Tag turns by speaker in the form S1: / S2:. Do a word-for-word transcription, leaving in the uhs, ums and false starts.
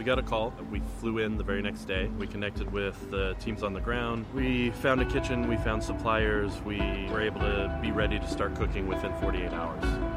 S1: got a call. We flew in the very next day. We connected with the teams on the ground. We found a kitchen. We found suppliers. We were able to be ready to start cooking within forty-eight hours.